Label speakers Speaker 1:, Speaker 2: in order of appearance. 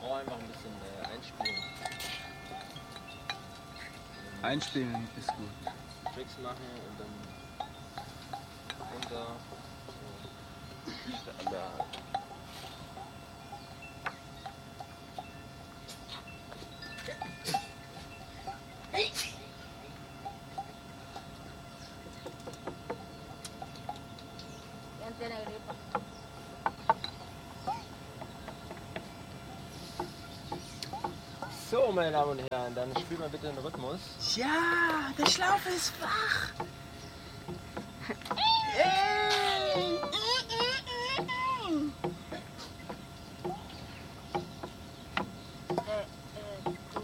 Speaker 1: brauche einfach ein bisschen einspielen.
Speaker 2: Einspielen ist gut.
Speaker 1: Tricks machen und dann runter. So. Standard. So, meine Damen und Herren, dann spielt mal bitte den Rhythmus.
Speaker 2: Ja, der Schlaufe ist wach.